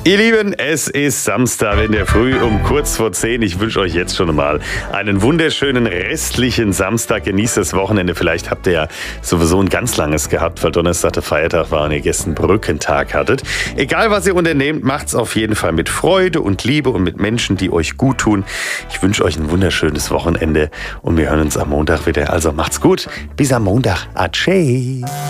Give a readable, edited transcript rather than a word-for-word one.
Ihr Lieben, es ist Samstag in der Früh um kurz vor 10. Ich wünsche euch jetzt schon mal einen wunderschönen restlichen Samstag. Genießt das Wochenende. Vielleicht habt ihr ja sowieso ein ganz langes gehabt, weil Donnerstag der Feiertag war und ihr gestern Brückentag hattet. Egal, was ihr unternehmt, macht's auf jeden Fall mit Freude und Liebe und mit Menschen, die euch gut tun. Ich wünsche euch ein wunderschönes Wochenende und wir hören uns am Montag wieder. Also macht's gut. Bis am Montag. Adieu.